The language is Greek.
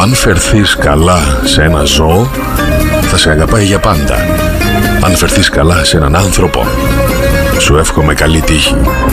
Αν φερθείς καλά σε ένα ζώο, θα σε αγαπάει για πάντα. Αν φερθείς καλά σε έναν άνθρωπο, σου εύχομαι καλή τύχη.